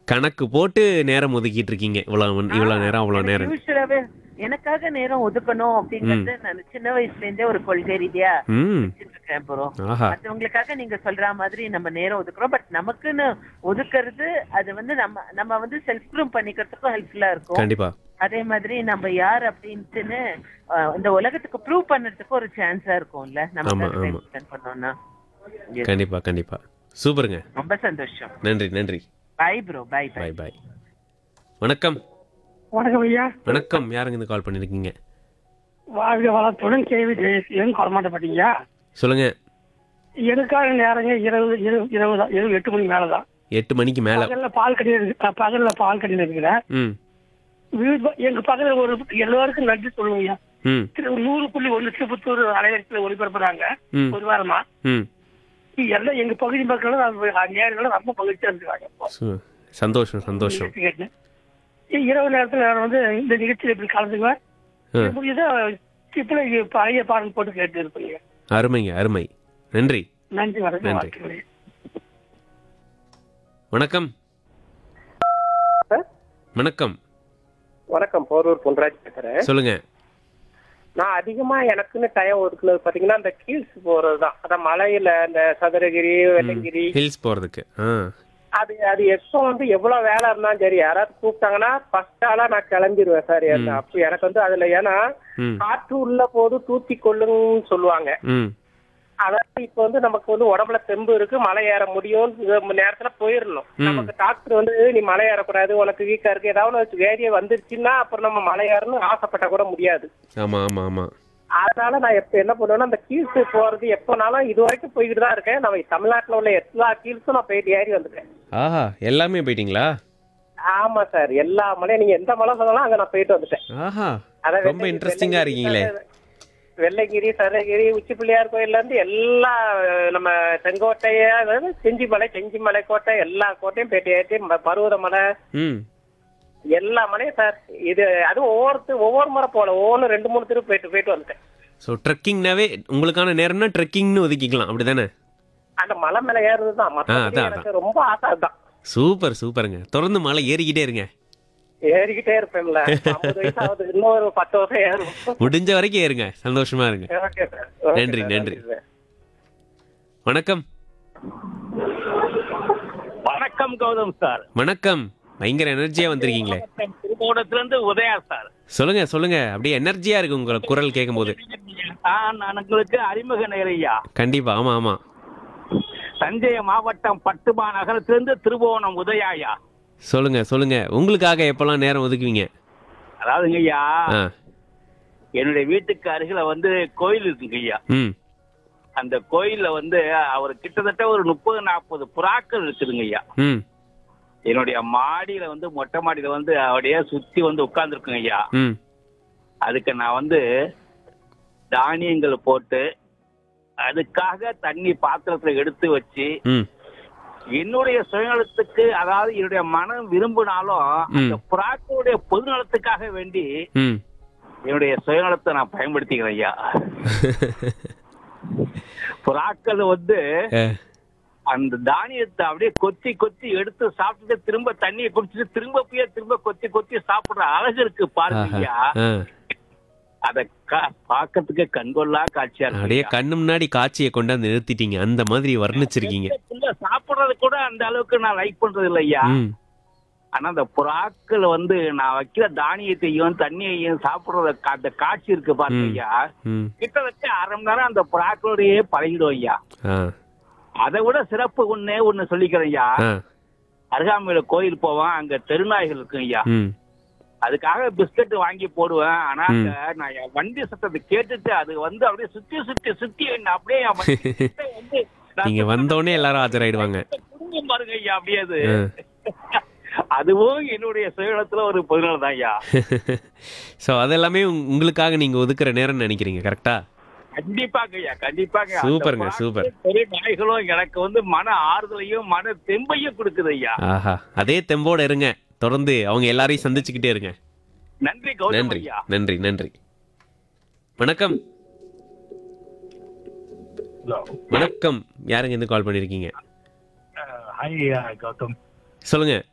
கணக்கு போட்டு நேரம் ஒதுக்கிட்டு இருக்கீங்க. இவ்வளவு நேரம் அவ்வளவு நேரம். யூஸ்வலாவே எனக்காக நேரம் ஒதுக்கணும் அப்படிங்கறது நான் சின்ன வயசுல இருந்தே ஒரு கொள்கை ரீதியா ம். வச்சிட்டு இருக்கேன் ப்ரோ. ஆஹா. மத்தவங்களுக்காக நீங்க சொல்ற மாதிரி நம்ம நேரம் ஒதுக்குறோம். பட் நமக்குன்னு ஒதுக்குறது அது வந்து நம்ம வந்து செல்ஃப் ப்ரூவ் பண்ணிக்கிறதுக்கும் ஹெல்ப்ஃபுல்லா இருக்கும். கண்டிப்பா. அதே மாதிரி நம்ம யார் அப்படின்ட்டுன்னு இந்த உலகத்துக்கு ப்ரூவ் பண்றதுக்கு ஒரு சான்ஸா இருக்கும்ல நம்ம ஆமா, டைம் ஆமா. ஸ்பெண்ட் பண்ணோம்னா. Yes. கண்டிப்பா கண்டிப்பா. சூப்பருங்க. ரொம்ப சந்தோஷம். நன்றி நன்றி. Bye bro. By by. பாய் பாய். வணக்கம். வணக்கம் ஐயா. வணக்கம். யாருங்க இருந்து கால் பண்ணிருக்கீங்க? வாழ்க வளத்துடன் கேள்வி ஜெயசீலன் கொடமாட்டப்பட்டீங்க. சொல்லுங்க. எனக்கான நேரங்க 8 மணி மேலதான். 8 மணிக்கு மேல. பகல்ல பால் கடையில் இருக்கிறேன். ம். எங்க பக்கத்துல ஒரு எல்லாருக்கும் நன்றி சொல்லுங்க. ம். 100.1 திருப்பத்தூர் அலைவரிசையில ஒளிபரப்புறாங்க ம். ஒரு வாரமா. ம். எல்லாம் எங்க பகுதி மக்களும் நேர்களும் ரொம்ப மகிழ்ச்சியா இருக்காங்க. சந்தோஷம் சந்தோஷம். இரவு நேரத்துல நான் வந்து இந்த நிகழ்ச்சியில இப்படி கலந்துக்குவேன். இப்ப பழைய பாடல் போட்டு கேட்டு இருப்பீங்க. அருமைங்க அருமை. நன்றி நன்றி. நன்றி. வணக்கம். வணக்கம். வணக்கம். போரூர் பொன்ராஜ் பேசுறேன். சொல்லுங்க. நான் அதிகமா எனக்குன்னு டைம் ஒதுக்குனது பாத்தீங்கன்னா அந்த ஹில்ஸ் போறதுதான். அதான் மலையில இந்த சதுரகிரி, வெள்ளங்கிரி ஹில்ஸ் போறதுக்கு. அது எப்போ வந்து எவ்வளவு வேலை இருந்தாலும் சரி, யாராவது கூப்பிட்டாங்கன்னா ஃபர்ஸ்ட் ஆளா நான் கிளம்பிடுவேன் சார். அப்ப எனக்கு வந்து அதுல ஏன்னா காற்று உள்ள போது தூத்தி கொள்ளுன்னு சொல்லுவாங்க. அதாவது இப்ப வந்து நமக்கு வந்து உடம்புல தெம்பு இருக்கு, மலை ஏற முடியும் நேரத்துல போயிடணும். நமக்கு டாக்டர் வந்து நீ மலை ஏறக்கூடாது, உனக்கு வீக்கா இருக்கு, ஏதாவது வேதியை வந்துருச்சுன்னா அப்புறம் நம்ம மலை ஏறணும் ஆசைப்பட்ட கூட முடியாது. ஆமா ஆமா ஆமா. அதனால நான் எப்ப என்ன பண்ணுவேன்னா அந்த கீழ்ஸ் போறது எப்பனாலும் இது வரைக்கும் போய்கிட்டு தான் இருக்கேன். நம்ம தமிழ்நாட்டுல உள்ள எல்லா கீழ்ஸும் நான் போயிட்டு ஏறி வந்துட்டேன். ஆஹா, எல்லாமே போயிட்டீங்களா? ஆமா சார், எல்லா மலையும் நீங்க எந்த மலை சொன்னாலும் அங்க நான் போயிட்டு வந்துட்டேன். ஆஹா, ரொம்ப இன்ட்ரெஸ்டிங்கா இருக்கீங்களே. வெள்ளங்கிரி, சதுரகிரி, உச்சி பிள்ளையார் கோயில்ல இருந்து எல்லா நம்ம செங்கோட்டைய, செஞ்சிமலை கோட்டை எல்லா கோட்டையும் போயிட்டு ஏற்றி, பருவதமலை எல்லா மலையும் சார். இது அதுவும் ஒவ்வொரு முறை போல ஒவ்வொன்று 2-3 திரு போயிட்டு வந்துட்டேன். ஸோ ட்ரெக்கிங்னாவே உங்களுக்கான நேரம்னா ட்ரெக்கிங்னு ஒதுக்கிக்கலாம், அப்படிதானே? அந்த மலை மேல ஏறுறது தான் எனக்கு ரொம்ப ஆசை தான். சூப்பர் சூப்பருங்க. தொடர்ந்து மலை ஏறிக்கிட்டே இருங்க. ஏறிக்கிட்டே இருப்பேன்ல. 50 வயசாவது, இன்னொரு 10 வருஷம் ஏறும். முடிஞ்ச வரைக்கும் ஏறுங்க, சந்தோஷமா இருங்க. நன்றி நன்றி. வணக்கம். வணக்கம் கௌதம் சார். வணக்கம். பயங்கர எனர்ஜியா வந்திருக்கீங்களே. திருவோணத்துல இருந்து உதயா சார். சொல்லுங்க சொல்லுங்க. அப்படியே எனர்ஜியா இருக்கு உங்க குரல் கேட்கும் போது. உங்களுக்கு அறிமுக நேரையா? கண்டிப்பா. ஆமா ஆமா. தஞ்சை மாவட்டம் பட்டுமா நகரத்திலிருந்து திருவோணம் உதயாயா. சொல்லுங்க சொல்லுங்க. உங்களுக்காக எப்பெல்லாம் நேரம் ஒதுக்குவீங்க? அதாவதுங்க ஐயா, என்னுடைய வீட்டுக்கு அருகில வந்து கோயில் இருக்குங்க ஐயா. அந்த கோயில்ல வந்து அவர் கிட்டத்தட்ட ஒரு 30-40 புறாக்கள் இருக்குதுங்க ஐயா. என்னுடைய மாடியில வந்து மொட்டை மாடியில வந்து அப்படியே சுத்தி வந்து உட்கார்ந்துருக்குங்க ஐயா. அதுக்கு நான் வந்து தானியங்கள் போட்டு அதுக்காக தண்ணி பாத்திரத்துல எடுத்து வச்சு என்னுடைய சுயநலத்துக்கு, அதாவது என்னுடைய மனம் விரும்பினாலும் அந்த புறாக்களுடைய பொது நலத்துக்காக வேண்டி என்னுடைய சுயநலத்தை நான் பயன்படுத்திக்கிறேன் ஐயா. புறாக்கள் வந்து அந்த தானியத்தை அப்படியே கொத்தி கொத்தி எடுத்து சாப்பிட்டுட்டு திரும்ப தண்ணியை குடிச்சிட்டு திரும்ப கொத்தி கொத்தி சாப்பிடுற அழகு இருக்கு பாருங்க. அத பாக்கிறதுக்கு கண்கொள்ளா காட்சியா இருக்கு. அப்படியே கண்ணு முன்னாடி காட்சியை கொண்டாந்து நிறுத்திட்டீங்க, அந்த மாதிரி வர்ணிச்சிருக்கீங்க. சாப்பிடுறது கூட அந்த அளவுக்கு நான் லைக் பண்றது இல்லை ஐயா. ஆனா அந்த புறாக்கள் வந்து நான் வைக்கிற தானியத்தையும் தண்ணியையும் சாப்பிடுற அந்த காட்சி இருக்கு பாருங்க ஐயா. கிட்டத்தட்ட 1/2 மணி நேரம் அந்த புறாக்களோடயே பழகிடும் ஐயா. அதை விட சிறப்பு ஒண்ணு சொல்லிக்கிறேன் ஐயா. அருகாமையில கோயில் போவேன், அங்க தெருநாய்கள் இருக்கு ஐயா. அதுக்காக பிஸ்கட் வாங்கி போடுவேன். ஆனா நான் என் வண்டி சத்தத்தை கேட்டுட்டு அது வந்து அப்படியே சுத்தி அப்படியே வந்து நீங்க வந்தோடனே எல்லாரும் ஆஜராயிடுவாங்க. குடும்பம் பாருங்க ஐயா. அப்படியே அதுவும் என்னுடைய சுயநலத்துல ஒரு பொதுநலம் தான் ஐயா. சோ அதெல்லாமே உங்களுக்காக நீங்க ஒதுக்குற நேரம் நினைக்கிறீங்க, கரெக்டா? கண்டிப்பாங்க ஐயா, கண்டிப்பாங்க. சூப்பருங்க சூப்பர். பெரிய நாய்களும் எனக்கு வந்து மன ஆறுதலையும் மன தெம்பையும் கொடுக்குது ஐயா. ஆஹா, அதே தெம்போட இருங்க. தொடர்ந்து அவங்க எல்லாரையும் சந்திச்சுக்கிட்டே இருங்க. நன்றி நன்றி நன்றி நன்றி. வணக்கம். வணக்கம். யாருங்க இருந்து கால் பண்ணிருக்கீங்க? ஹாய் கௌதம். சொல்லுங்க.